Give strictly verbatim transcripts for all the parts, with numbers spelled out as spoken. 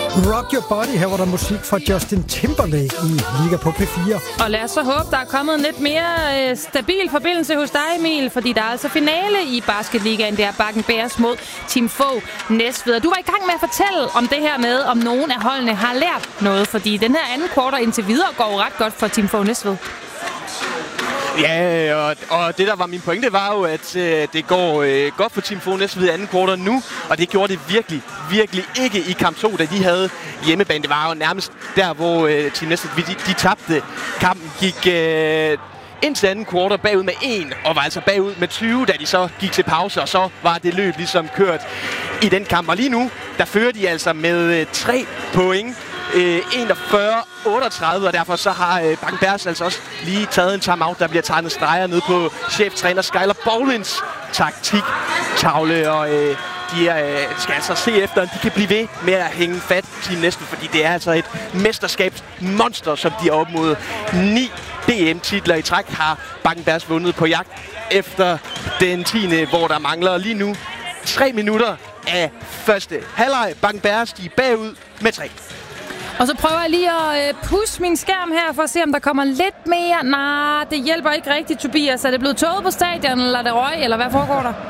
Rock Your Body. Her var der musik fra Justin Timberlake i Liga på P fire. Og lad os så håbe, der er kommet en lidt mere øh, stabil forbindelse hos dig, Emil, fordi der er altså finale i Basketligaen. Det er Bakken Bears mod Team Fogh Næstved. Du var i gang med at fortælle om det her med, om nogen af holdene har lært noget, fordi den her anden quarter indtil videre går ret godt for Team Fogh Næstved. Ja, og, og det der var min pointe var jo, at øh, det går øh, godt for Team Fogh Næstved i anden kvartal nu, og det gjorde det virkelig, virkelig ikke i kamp to, da de havde hjemmebane. Det var jo nærmest der, hvor øh, Team Næstved, de, de tabte. Kampen gik øh, ind til anden kvartal bagud med en, og var altså bagud med tyve, da de så gik til pause, og så var det løb ligesom kørt i den kamp. Og lige nu, der fører de altså med øh, tre point. Øh, enogfyrre otteogtredive, og derfor så har øh, Bakken Bears altså også lige taget en timeout. Der bliver tegnet streger ned på cheftræner Skyler Bowlins taktiktavle, og øh, de er, øh, skal altså se efter, at de kan blive ved med at hænge fat Team Næstved, fordi det er altså et mesterskabsmonster, som de er op mod. Ni D M-titler i træk har Bakken Bears vundet på jagt efter den tiende, hvor der mangler lige nu tre minutter af første halvleg. Bakken Bears, de er bagud med tre. Og så prøver jeg lige at øh, pusse min skærm her, for at se, om der kommer lidt mere. Nej, det hjælper ikke rigtigt, Tobias. Er det blevet tåget på stadion, eller er det røg, eller hvad foregår der?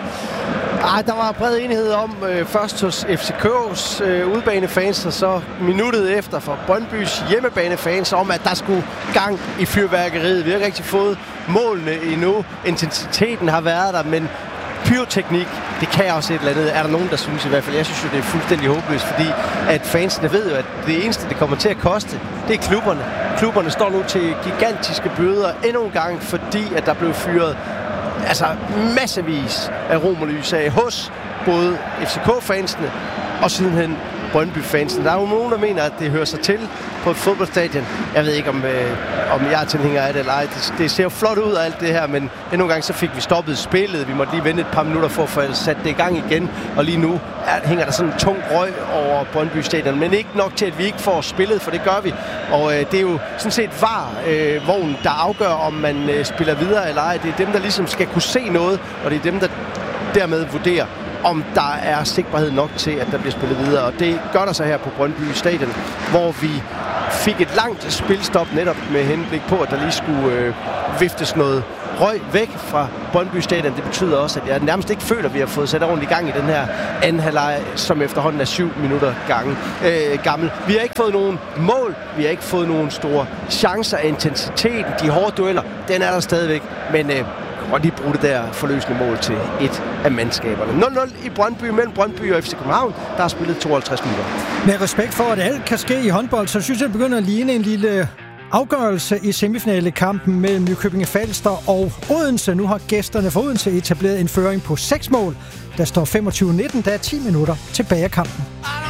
Ej, der var bred enighed om øh, først hos F C K's øh, udebanefans, og så minuttet efter for Brøndbys hjemmebanefans om, at der skulle gang i fyrværkeriet. Vi har ikke rigtig fået målene endnu. Intensiteten har været der, men pyroteknik, det kan også et eller andet. Er der nogen, der synes i hvert fald? Jeg synes jo, det er fuldstændig håbløst, fordi at fansene ved jo, at det eneste, det kommer til at koste, det er klubberne. Klubberne står nu til gigantiske bøder endnu en gang, fordi at der blev fyret altså massevis af romerlys af hos både F C K-fansene og sidenhen Brøndby-fansene. Der er jo nogen, der mener, at det hører sig til på et fodboldstadion. Jeg ved ikke, om, øh, om jeg er tilhænger af det eller ej. Det, det ser jo flot ud af alt det her, men endnu en gang så fik vi stoppet spillet. Vi måtte lige vente et par minutter for at få sat det i gang igen. Og lige nu er, hænger der sådan en tung røg over Brøndby-stadion. Men ikke nok til, at vi ikke får spillet, for det gør vi. Og øh, det er jo sådan set V A R-vognen, øh, der afgør, om man øh, spiller videre eller ej. Det er dem, der ligesom skal kunne se noget, og det er dem, der dermed vurderer, om der er sigtbarhed nok til, at der bliver spillet videre. Og det gør der så her på Brøndby Stadion, hvor vi fik et langt spilstop netop med henblik på, at der lige skulle øh, viftes noget røg væk fra Brøndby Stadion. Det betyder også, at jeg nærmest ikke føler, at vi har fået sat ordentligt i gang i den her anden halvleg, som efterhånden er syv minutter gange, øh, gammel. Vi har ikke fået nogen mål, vi har ikke fået nogen store chancer af intensiteten. De hårde dueller, den er der stadigvæk, men øh, og lige bruge det der forløsende mål til et af mandskaberne. nul nul i Brøndby mellem Brøndby og F C København. Der er spillet tooghalvtreds minutter. Med respekt for, at alt kan ske i håndbold, så synes jeg, det begynder at ligne en lille afgørelse i semifinalekampen mellem Nykøbing Falster og Odense. Nu har gæsterne fra Odense etableret en føring på seks mål. Der står femogtyve nitten, der er ti minutter tilbage af kampen.